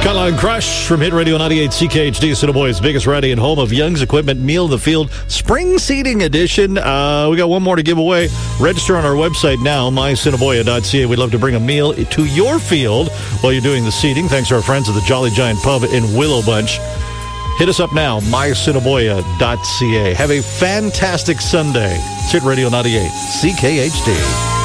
Skyline Crush from Hit Radio 98 CKHD, Assiniboia's biggest variety and home of Young's Equipment Meal in the Field Spring Seating Edition. We got one more to give away. Register on our website now, myAssiniboia.ca. We'd love to bring a meal to your field while you're doing the seating. Thanks to our friends at the Jolly Giant Pub in Willow Bunch. Hit us up now, myAssiniboia.ca. Have a fantastic Sunday. It's Hit Radio 98 CKHD.